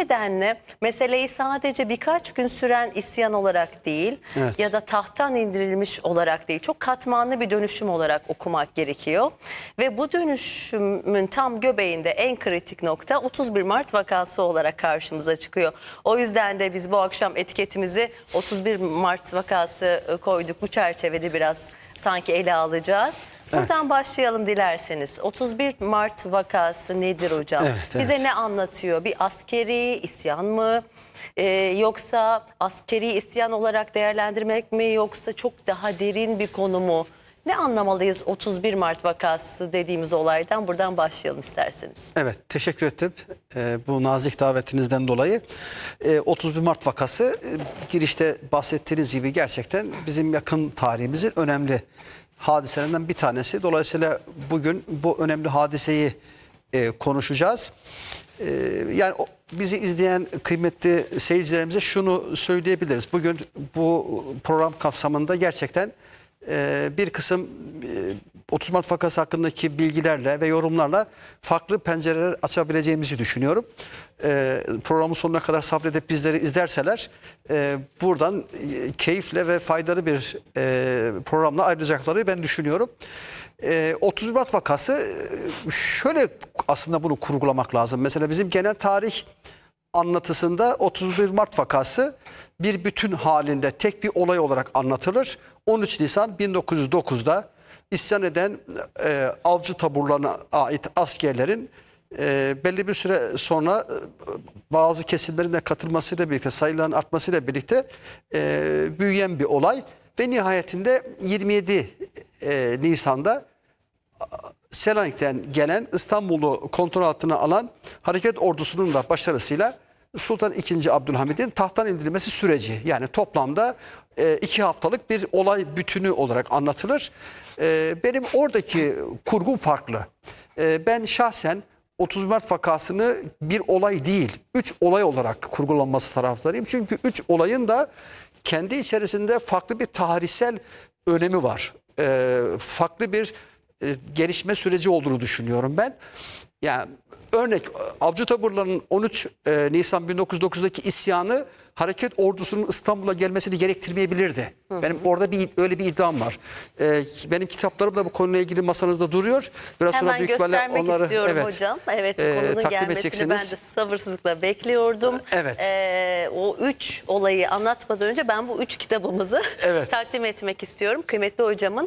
nedenle meseleyi sadece birkaç gün süren isyan olarak değil Evet. ya da tahttan indirilmiş olarak değil, çok katmanlı bir dönüşüm olarak okumak gerekiyor. Ve bu dönüşümün tam göbeğinde en kritik nokta 31 Mart vakası olarak karşımıza çıkıyor. O yüzden de biz bu akşam etiketimizi 31 Mart vakası koyduk. Bu çerçevede biraz sanki ele alacağız. Buradan başlayalım dilerseniz. 31 Mart vakası nedir hocam? Evet. Bize ne anlatıyor? Bir askeri isyan mı? Yoksa askeri isyan olarak değerlendirmek mi? Yoksa çok daha derin bir konu mu? Ne anlamalıyız 31 Mart vakası dediğimiz olaydan? Buradan başlayalım isterseniz. Evet, teşekkür ettim bu nazik davetinizden dolayı. 31 Mart vakası girişte bahsettiğiniz gibi gerçekten bizim yakın tarihimizin önemli hadiselerinden bir tanesi. Dolayısıyla bugün bu önemli hadiseyi konuşacağız. Yani bizi izleyen kıymetli seyircilerimize şunu söyleyebiliriz. Bugün bu program kapsamında gerçekten bir kısım 30 Mart vakası hakkındaki bilgilerle ve yorumlarla farklı pencereler açabileceğimizi düşünüyorum. Programın sonuna kadar sabredip bizleri izlerseler buradan keyifle ve faydalı bir programla ayrılacakları ben düşünüyorum. 30 Mart vakası şöyle aslında bunu kurgulamak lazım. Mesela bizim genel tarih anlatısında 31 Mart vakası bir bütün halinde tek bir olay olarak anlatılır. 13 Nisan 1909'da isyan eden avcı taburlarına ait askerlerin belli bir süre sonra bazı kesimlerin de katılmasıyla birlikte, sayıların artmasıyla birlikte büyüyen bir olay ve nihayetinde 27 Nisan'da Selanik'ten gelen İstanbul'u kontrol altına alan hareket ordusunun da başarısıyla Sultan II. Abdülhamid'in tahttan indirilmesi süreci, yani toplamda 2 haftalık bir olay bütünü olarak anlatılır. Benim oradaki kurgum farklı. Ben şahsen 30 Mart vakasını bir olay değil, 3 olay olarak kurgulanması taraftarıyım. Çünkü 3 olayın da kendi içerisinde farklı bir tarihsel önemi var. Farklı bir gelişme süreci olduğunu düşünüyorum ben. Yani örnek, avcı taburlarının 13 Nisan 1909'daki isyanı hareket ordusunun İstanbul'a gelmesini gerektirmeyebilirdi. Benim orada öyle bir iddiam var. Benim kitaplarım da bu konuyla ilgili masanızda duruyor. Biraz Hemen sonra büyük göstermek onları, istiyorum hocam. Evet, konunun gelmesini ben de sabırsızlıkla bekliyordum. Evet. O 3 olayı anlatmadan önce ben bu 3 kitabımızı takdim etmek istiyorum. Kıymetli hocamın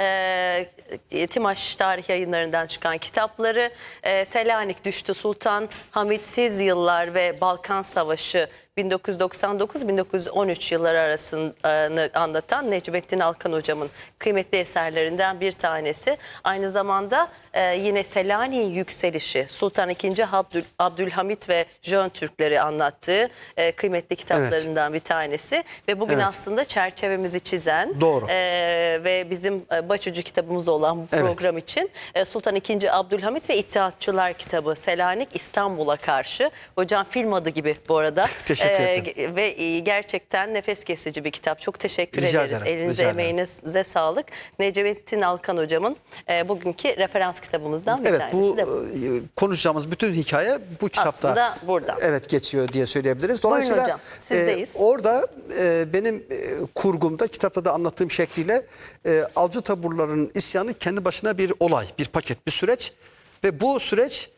Timaş Tarih Yayınları'ndan çıkan kitapları Selanik Düştü, Sultan Hamitsiz Yıllar ve Balkan Savaşı 1999-1913 yılları arasını anlatan Necmettin Alkan hocamın kıymetli eserlerinden bir tanesi. Aynı zamanda yine Selanik'in yükselişi, Sultan II. Abdülhamit ve Jön Türkleri anlattığı kıymetli kitaplarından bir tanesi. Ve bugün aslında çerçevemizi çizen ve bizim başucu kitabımız olan bu program için Sultan II. Abdülhamit ve İttihatçılar kitabı Selanik İstanbul'a karşı. Hocam film adı gibi bu arada. Ve gerçekten nefes kesici bir kitap. Çok teşekkür ederiz. Elinize, emeğinize sağlık. Necmettin Alkan hocamın bugünkü referans kitabımızdan bir tanesi de bu. Konuşacağımız bütün hikaye bu kitapta aslında burada. Geçiyor diye söyleyebiliriz. Dolayısıyla hocam, sizdeyiz. Orada benim kurgumda, kitapta da anlattığım şekliyle avcı taburların isyanı kendi başına bir olay, bir paket, bir süreç ve bu süreç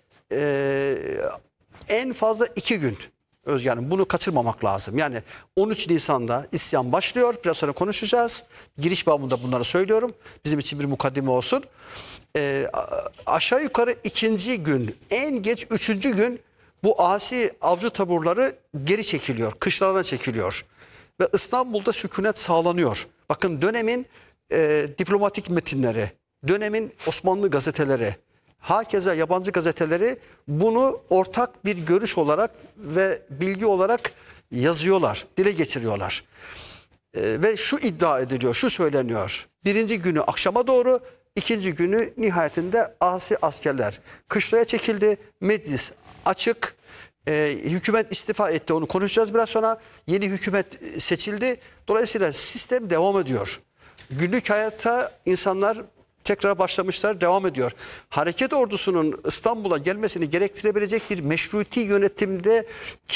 en fazla 2 gün. Özge Hanım, bunu kaçırmamak lazım. Yani 13 Nisan'da isyan başlıyor. Biraz sonra konuşacağız. Giriş babında bunları söylüyorum. Bizim için bir mukaddime olsun. Aşağı yukarı 2. gün, en geç 3. gün bu asi avcı taburları geri çekiliyor. Kışlalarına çekiliyor. Ve İstanbul'da sükunet sağlanıyor. Bakın, dönemin diplomatik metinleri, dönemin Osmanlı gazeteleri, hakeza yabancı gazeteleri bunu ortak bir görüş olarak ve bilgi olarak yazıyorlar, dile getiriyorlar. Ve şu iddia ediliyor, şu söyleniyor. 1. günü akşama doğru, 2. günü nihayetinde asi askerler kışlaya çekildi. Meclis açık, hükümet istifa etti, onu konuşacağız biraz sonra. Yeni hükümet seçildi. Dolayısıyla sistem devam ediyor. Günlük hayatta insanlar tekrar başlamışlar, devam ediyor. Hareket ordusunun İstanbul'a gelmesini gerektirebilecek bir meşruti yönetimde